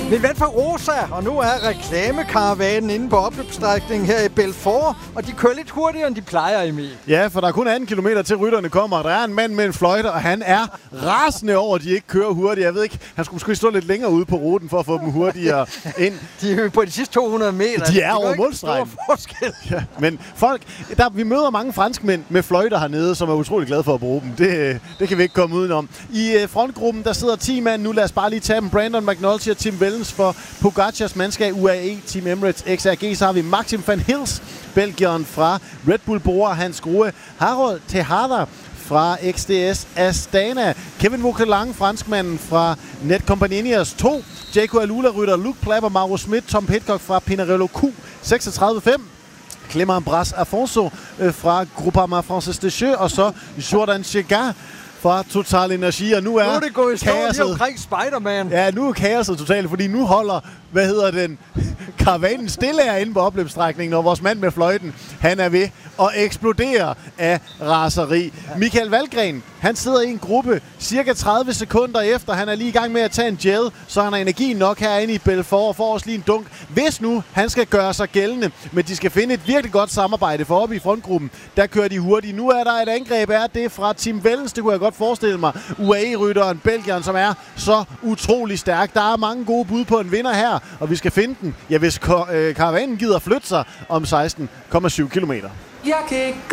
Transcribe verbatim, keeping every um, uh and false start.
Vi er vendt fra Rosa, og nu er reklamekaravanen inde på opløbsstrækningen her i Belfort, og de kører lidt hurtigere, end de plejer, Emil. Ja, for der er kun atten kilometer til rytterne kommer, og der er en mand med en fløjte, og han er rasende over, at de ikke kører hurtigt. Jeg ved ikke, han skulle måske stå lidt længere ude på ruten for at få dem hurtigere ind. De er på de sidste to hundrede meter. De er over målstregen. Ja, men folk, der, vi møder mange franskmænd med fløjter hernede, som er utrolig glade for at bruge dem. Det, det kan vi ikke komme udenom. I uh, frontgruppen, der sidder ti mand nu. Lad os bare lige tage dem. Brandon McNulty og Tim Wellens for Pogacars mandskab U A E, Team Emirates X R G. Så har vi Maxim van Hils, belgieren fra Red Bull Bora, Hans Grohe, Harold Tejada fra X D S Astana, Kevin Vauquelin, franskmanden fra Netcompagnies to, Jaco Alula-rytter, Luke Plapper, Mauro Schmidt, Tom Pidcock fra Pinarello Q seksogtredive fem, Clément Bras Afonso øh, fra Groupama Francis Deschamps, og så Jordan Chegar fra Total Energi, og nu er, nu er det gået i stå kaoset, lige omkring Spider-Man. Ja, nu er kaoset totalt, fordi nu holder, hvad hedder den, karavanen stille herinde på opløbsstrækningen, og vores mand med fløjten, han er ved at eksplodere af raseri. Ja. Michael Valgren, han sidder i en gruppe cirka tredive sekunder efter, han er lige i gang med at tage en gel, så han har energi nok herinde i Belfort og får også lige en dunk. Hvis nu han skal gøre sig gældende, men de skal finde et virkelig godt samarbejde, for oppe i frontgruppen, der kører de hurtigt. Nu er der et angreb, er det fra Tim Wellens, det kunne jeg godt forestille mig. U A E-rytteren, belgieren, som er så utrolig stærk. Der er mange gode bud på en vinder her, og vi skal finde den, ja, hvis karavanen gider flytte sig om seksten komma syv kilometer. Jeg kan ikke